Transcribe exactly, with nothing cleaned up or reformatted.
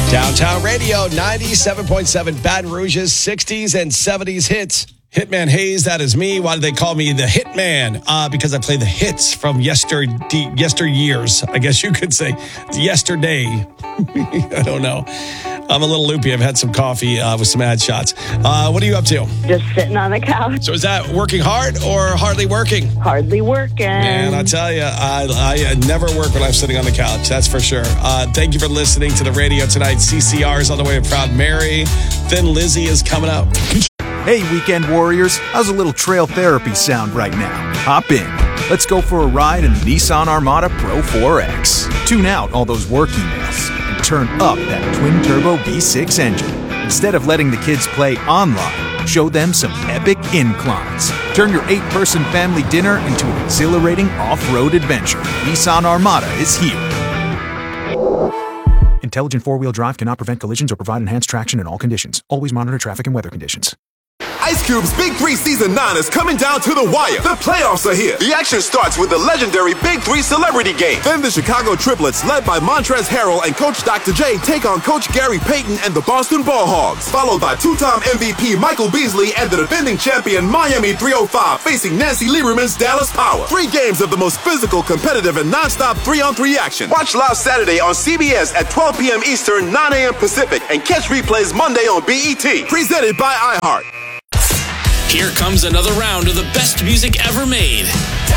Downtown Radio, ninety-seven point seven Baton Rouge's sixties and seventies hits. Hitman Hayes, that is me. Why do they call me the Hitman? Uh, because I play the hits from yester, yesteryears, I guess you could say. Yesterday. I don't know. I'm a little loopy. I've had some coffee uh, with some ad shots. Uh, what are you up to? Just sitting on the couch. So is that working hard or hardly working? Hardly working. Man, I tell you, I, I never work when I'm sitting on the couch. That's for sure. Uh, thank you for listening to the radio tonight. C C R is on the way with Proud Mary. Thin Lizzy is coming up. Hey, weekend warriors. How's a little trail therapy sound right now? Hop in. Let's go for a ride in the Nissan Armada Pro four X. Tune out all those work emails and turn up that twin-turbo V six engine. Instead of letting the kids play online, show them some epic inclines. Turn your eight-person family dinner into an exhilarating off-road adventure. Nissan Armada is here. Intelligent four-wheel drive cannot prevent collisions or provide enhanced traction in all conditions. Always monitor traffic and weather conditions. Ice Cube's Big Three Season nine is coming down to the wire. The playoffs are here. The action starts with the legendary Big Three Celebrity Game. Then the Chicago Triplets, led by Montrezl Harrell and Coach Doctor J, take on Coach Gary Payton and the Boston Ball Hogs. Followed by two-time M V P Michael Beasley and the defending champion Miami three oh five facing Nancy Lieberman's Dallas Power. Three games of the most physical, competitive, and non-stop three-on-three action. Watch live Saturday on C B S at twelve p.m. Eastern, nine a.m. Pacific, and catch replays Monday on B E T. Presented by iHeart. Here comes another round of the best music ever made.